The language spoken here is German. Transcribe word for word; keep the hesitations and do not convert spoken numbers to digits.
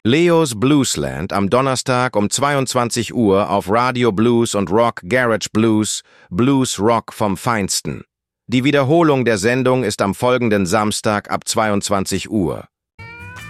Leos Bluesland am Donnerstag um zweiundzwanzig Uhr auf Radio Blues und Rock Garage Blues, Blues Rock vom Feinsten. Die Wiederholung der Sendung ist am folgenden Samstag ab zweiundzwanzig Uhr.